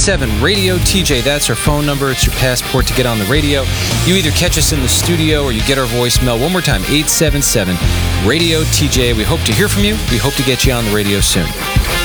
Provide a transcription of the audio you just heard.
877 Radio TJ. That's our phone number. It's your passport to get on the radio. You either catch us in the studio or you get our voicemail. One more time, 877 Radio TJ. We hope to hear from you. We hope to get you on the radio soon.